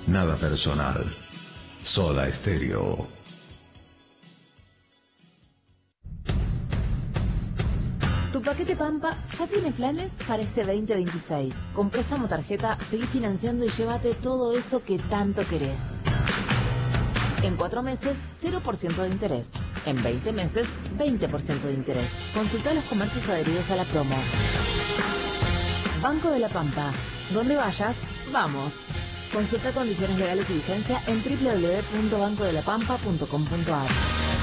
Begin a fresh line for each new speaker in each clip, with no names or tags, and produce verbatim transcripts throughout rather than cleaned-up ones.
Nada personal. Soda Stereo.
Tu paquete Pampa ya tiene planes para este veinte veintiséis. Con préstamo tarjeta, seguí financiando y llévate todo eso que tanto querés. En cuatro meses, cero por ciento de interés. En veinte meses, veinte por ciento de interés. Consulta los comercios adheridos a la promo. Banco de la Pampa. Donde vayas, vamos. Consulta condiciones legales y vigencia en doble u doble u doble u punto banco de la pampa punto com punto a r.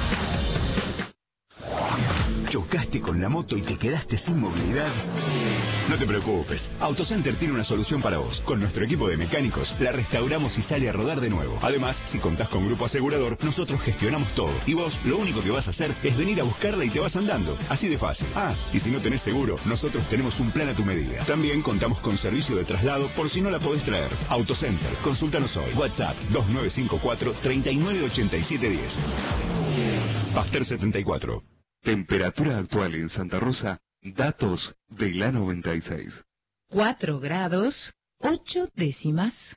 ¿Chocaste con la moto y te quedaste sin movilidad? No te preocupes, AutoCenter tiene una solución para vos. Con nuestro equipo de mecánicos, la restauramos y sale a rodar de nuevo. Además, si contás con grupo asegurador, nosotros gestionamos todo. Y vos, lo único que vas a hacer es venir a buscarla y te vas andando. Así de fácil. Ah, y si no tenés seguro, nosotros tenemos un plan a tu medida. También contamos con servicio de traslado por si no la podés traer. AutoCenter, consúltanos hoy. WhatsApp dos nueve cinco cuatro, tres nueve ocho siete uno cero. Pasteur setenta y cuatro.
Temperatura actual en Santa Rosa, datos de la noventa y seis.
cuatro grados, ocho décimas.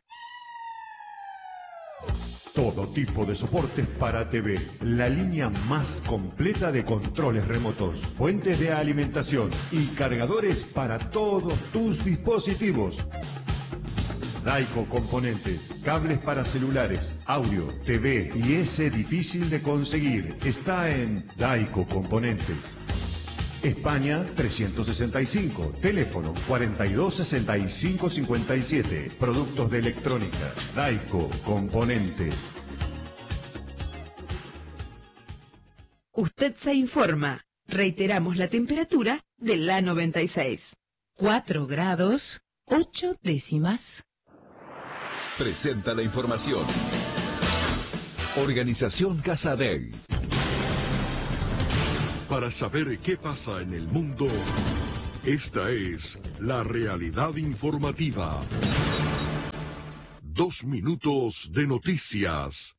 Todo tipo de soportes para T V. La línea más completa de controles remotos, fuentes de alimentación y cargadores para todos tus dispositivos. Daico Componentes, cables para celulares, audio, T V y ese difícil de conseguir. Está en Daico Componentes. España trescientos sesenta y cinco, teléfono cuarenta y dos sesenta y cinco cincuenta y siete. Productos de electrónica, Daico Componentes.
Usted se informa. Reiteramos la temperatura de la noventa y seis. cuatro grados, ocho décimas.
Presenta la información. Organización Casa Day.
Para saber qué pasa en el mundo, esta es la realidad informativa. Dos minutos de noticias.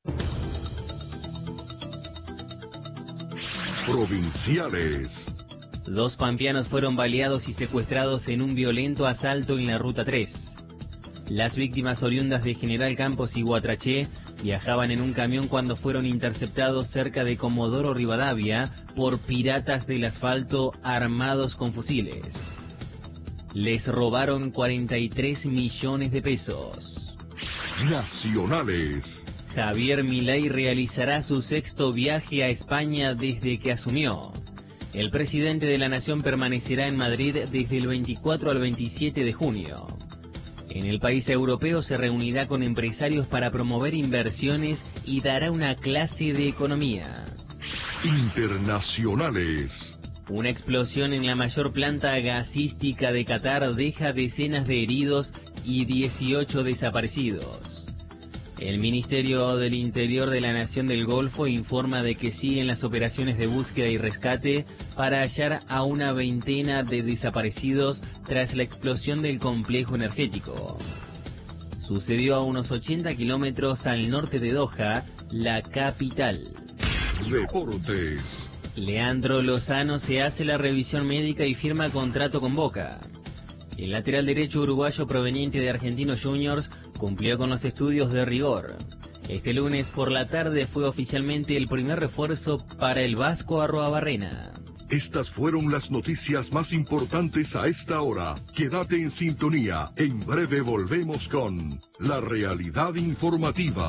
Provinciales.
Dos pampeanos fueron baleados y secuestrados en un violento asalto en la Ruta tres. Las víctimas oriundas de General Campos y Guatraché viajaban en un camión cuando fueron interceptados cerca de Comodoro Rivadavia por piratas del asfalto armados con fusiles. Les robaron cuarenta y tres millones de pesos.
Nacionales.
Javier Milei realizará su sexto viaje a España desde que asumió. El presidente de la nación permanecerá en Madrid desde el veinticuatro al veintisiete de junio. En el país europeo se reunirá con empresarios para promover inversiones y dará una clase de economía.
Internacionales.
Una explosión en la mayor planta gasística de Qatar deja decenas de heridos y dieciocho desaparecidos. El Ministerio del Interior de la Nación del Golfo informa de que siguen las operaciones de búsqueda y rescate para hallar a una veintena de desaparecidos tras la explosión del complejo energético. Sucedió a unos ochenta kilómetros al norte de Doha, la capital.
Deportes.
Leandro Lozano se hace la revisión médica y firma contrato con Boca. El lateral derecho uruguayo proveniente de Argentinos Juniors cumplió con los estudios de rigor. Este lunes por la tarde fue oficialmente el primer refuerzo para el Vasco Arruabarrena.
Estas fueron las noticias más importantes a esta hora. Quédate en sintonía. En breve volvemos con La Realidad Informativa.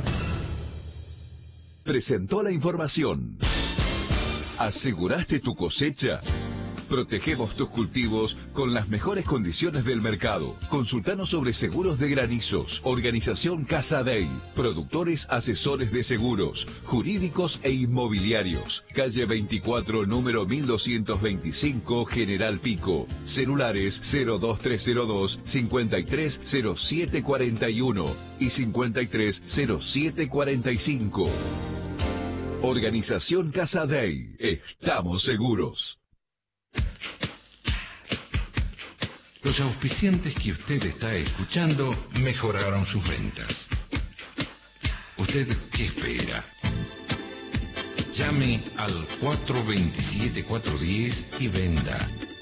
Presentó la información. ¿Aseguraste tu cosecha? Protegemos tus cultivos con las mejores condiciones del mercado. Consultanos sobre seguros de granizos. Organización Casa Day. Productores asesores de seguros, jurídicos e inmobiliarios. Calle veinticuatro, número mil doscientos veinticinco, General Pico. Celulares cero dos tres cero dos, cincuenta y tres cero siete cuarenta y uno y cincuenta y tres cero siete cuarenta y cinco. Organización Casa Day. Estamos seguros.
Los auspiciantes que usted está escuchando mejoraron sus ventas. ¿Usted qué espera? Llame al cuatro dos siete, cuatro uno cero y venda.